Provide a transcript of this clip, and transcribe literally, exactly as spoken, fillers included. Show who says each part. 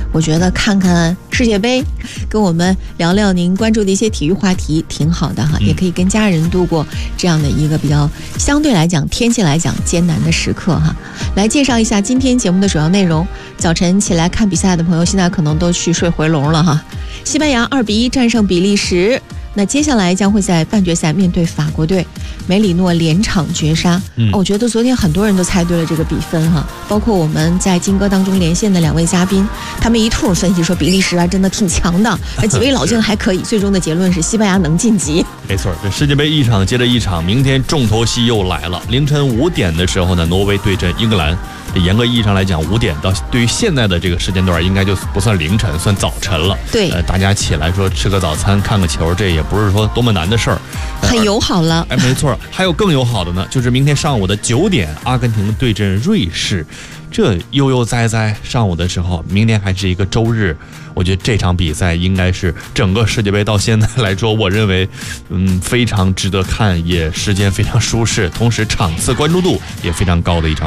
Speaker 1: 我觉得看看世界杯，跟我们聊聊您关注的一些体育话题，挺好的哈，
Speaker 2: 嗯、
Speaker 1: 也可以跟家人度过这样的一个比较相对来讲天气来讲艰难的时刻哈。来介绍一下今天节目的主要内容。早晨起来看比赛的朋友，现在可能都去睡回笼了哈。西班牙二比一战胜比利时，那接下来将会在半决赛面对法国队，梅里诺连场绝杀。嗯、哦，我觉得昨天很多人都猜对了这个比分哈，包括我们在金歌当中连线的两位嘉宾，他们一通分析说比利时啊真的挺强的，那几位老将还可以，最终的结论是西班牙能晋级。
Speaker 2: 没错，这世界杯一场接着一场，明天重头戏又来了。凌晨五点的时候呢，挪威对阵英格兰。严格意义上来讲，五点到对于现在的这个时间段，应该就不算凌晨，算早晨了。
Speaker 1: 对，
Speaker 2: 呃，大家起来说吃个早餐、看个球，这也不是说多么难的事儿，
Speaker 1: 很友好了。
Speaker 2: 哎，没错，还有更友好的呢，就是明天上午的九点，阿根廷对阵瑞士。这悠悠哉哉上午的时候，明天还是一个周日，我觉得这场比赛应该是整个世界杯到现在来说，我认为嗯非常值得看，也时间非常舒适，同时场次关注度也非常高的一场